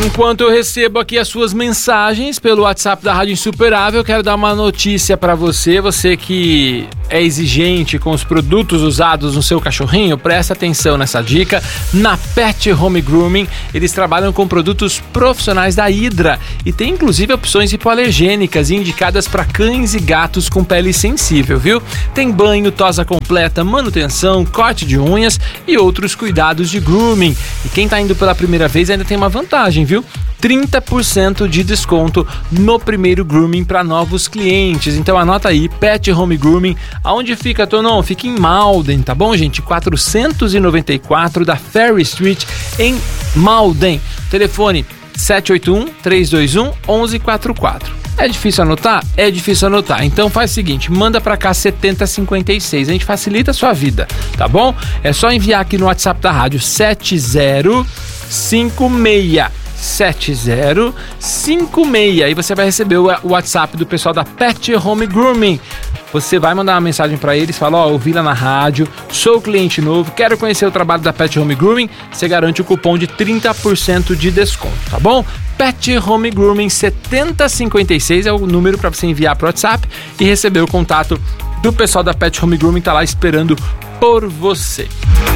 Enquanto eu recebo aqui as suas mensagens pelo WhatsApp da Rádio Insuperável, eu quero dar uma notícia para você. Você que é exigente com os produtos usados no seu cachorrinho, presta atenção nessa dica. Na Pet Home Grooming, eles trabalham com produtos profissionais da Hydra e tem inclusive opções hipoalergênicas indicadas para cães e gatos com pele sensível, viu? Tem banho, tosa completa, manutenção, corte de unhas e outros cuidados de grooming. E quem tá indo pela primeira vez ainda tem uma vantagem, viu? 30% de desconto no primeiro grooming para novos clientes. Então anota aí, Pet Home Grooming. Aonde fica, Tonon? Fica em Malden, tá bom, gente? 494 da Ferry Street, em Malden. Telefone 781-321-1144. É difícil anotar? É difícil anotar. Então faz o seguinte, manda pra cá 7056. A gente facilita a sua vida, tá bom? É só enviar aqui no WhatsApp da rádio 7056. Aí você vai receber o WhatsApp do pessoal da Pet Home Grooming. Você vai mandar uma mensagem para eles, fala, ouvi lá na rádio, sou cliente novo, quero conhecer o trabalho da Pet Home Grooming. Você garante o cupom de 30% de desconto, tá bom? Pet Home Grooming 7056 é o número para você enviar para o WhatsApp e receber o contato do pessoal da Pet Home Grooming, tá lá esperando por você.